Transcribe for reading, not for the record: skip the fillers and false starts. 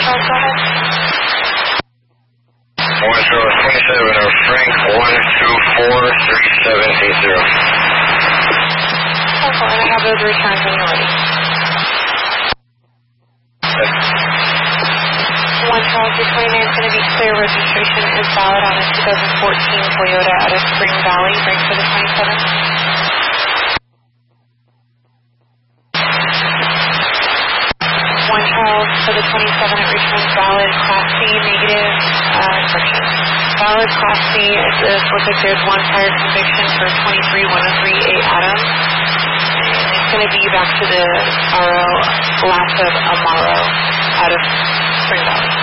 Charles, go ahead. 127 of Frank 1243780. Okay, and I have those returns when you're ready. 1 Charles, the 29 is going to be clear. Registration is valid on a 2014 Toyota out of Spring Valley. Break for the 27th. 1 Charles, for the 27, it returns valid Class C negative, valid Class C. It looks like there's one prior conviction for 23-103A Adam. It's going to be back to the RO Lassa Amaro out of Spring Valley.